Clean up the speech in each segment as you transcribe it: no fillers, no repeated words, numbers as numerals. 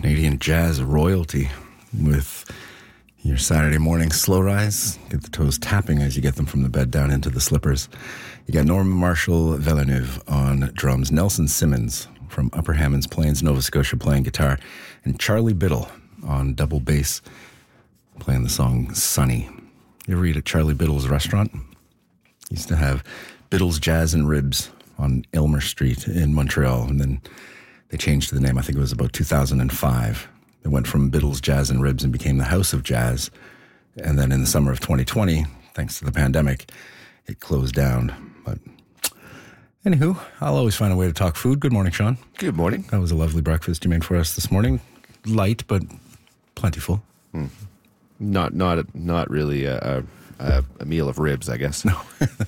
Canadian jazz royalty with your Saturday morning slow rise. Get the toes tapping as you get them from the bed down into the slippers. You got Norman Marshall Villeneuve on drums, Nelson Simmons from Upper Hammonds Plains, Nova Scotia playing guitar, and Charlie Biddle on double bass playing the song Sunny. You ever eat at Charlie Biddle's restaurant? He used to have Biddle's Jazz and Ribs on Aylmer Street in Montreal, and then they changed the name. I think it was about 2005. It went from Biddle's Jazz and Ribs and became the House of Jazz. And then in the summer of 2020, thanks to the pandemic, it closed down. But anywho, I'll always find a way to talk food. Good morning, Sean. Good morning. That was a lovely breakfast you made for us this morning. Light, but plentiful. Not really a meal of ribs, I guess. No.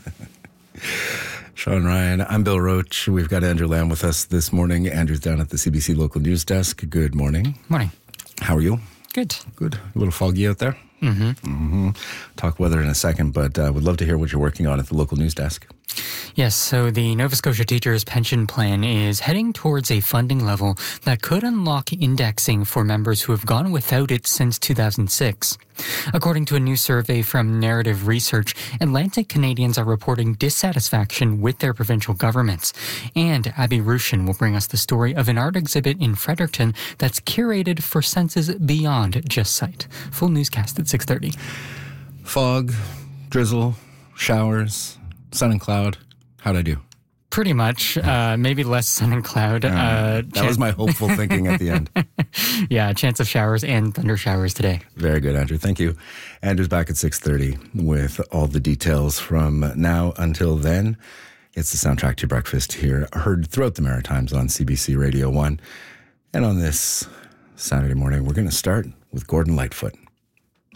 Sean Ryan, I'm Bill Roach. We've got Andrew Lamb with us this morning. Andrew's down at the CBC Local News Desk. Good morning. Morning. How are you? Good. Good. A little foggy out there? Talk weather in a second, but would love to hear what you're working on at the Local News Desk. Yes, so the Nova Scotia Teachers Pension Plan is heading towards a funding level that could unlock indexing for members who have gone without it since 2006. According to a new survey from Narrative Research, Atlantic Canadians are reporting dissatisfaction with their provincial governments. And Abby Rushin will bring us the story of an art exhibit in Fredericton that's curated for senses beyond just sight. Full newscast at 6:30. Fog, drizzle, showers, sun and cloud. How'd I do? Pretty much. Maybe less sun and cloud. That was my hopeful thinking at the end. Yeah, chance of showers and thunder showers today. Very good, Andrew. Thank you. Andrew's back at 6:30 with all the details from now until then. It's the soundtrack to your breakfast here, heard throughout the Maritimes on CBC Radio 1. And on this Saturday morning, we're going to start with Gordon Lightfoot.